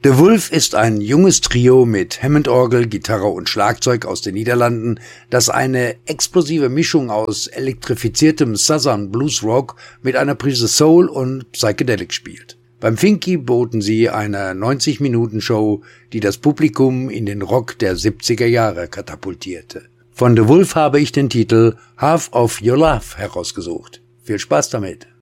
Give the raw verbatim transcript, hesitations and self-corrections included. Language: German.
The Wolf ist ein junges Trio mit Hammond-Orgel, Gitarre und Schlagzeug aus den Niederlanden, das eine explosive Mischung aus elektrifiziertem Southern Blues Rock mit einer Prise Soul und Psychedelic spielt. Beim Finky boten sie eine neunzig-Minuten-Show, die das Publikum in den Rock der siebziger Jahre katapultierte. Von The Wolf habe ich den Titel Half of Your Love herausgesucht. Viel Spaß damit!